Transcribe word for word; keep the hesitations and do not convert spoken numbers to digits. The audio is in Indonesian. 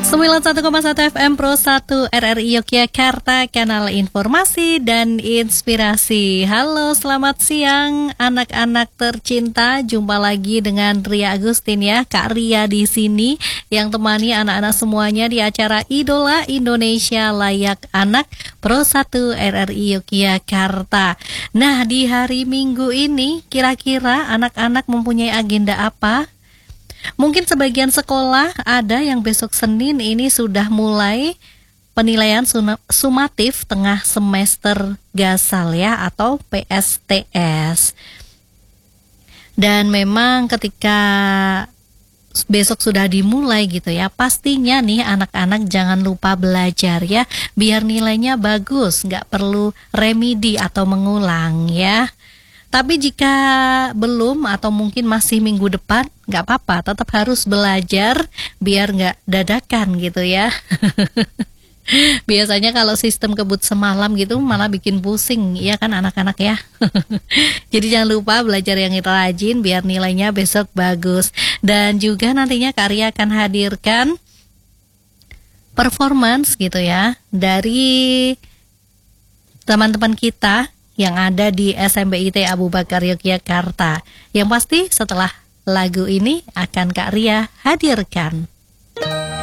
sembilan puluh satu koma satu F M Pro satu R R I Yogyakarta, kanal informasi dan inspirasi. Halo, selamat siang anak-anak tercinta. Jumpa lagi dengan Ria Agustin ya, Kak Ria di sini yang temani anak-anak semuanya di acara Idola Indonesia Layak Anak Pro satu R R I Yogyakarta. Nah, di hari Minggu ini kira-kira anak-anak mempunyai agenda apa? Mungkin sebagian sekolah ada yang besok Senin ini sudah mulai penilaian sumatif tengah semester gasal ya, atau P S T S. Dan memang ketika besok sudah dimulai gitu ya, pastinya nih anak-anak jangan lupa belajar ya, biar nilainya bagus, nggak perlu remedi atau mengulang ya. Tapi jika belum atau mungkin masih minggu depan, nggak apa-apa, tetap harus belajar biar nggak dadakan gitu ya. Biasanya kalau sistem kebut semalam gitu malah bikin pusing, ya kan anak-anak ya. Jadi jangan lupa belajar yang rajin biar nilainya besok bagus. Dan juga nantinya Kak Ria akan hadirkan performance gitu ya dari teman-teman kita yang ada di S M B I T Abu Bakar Yogyakarta. Yang pasti setelah lagu ini akan Kak Ria hadirkan.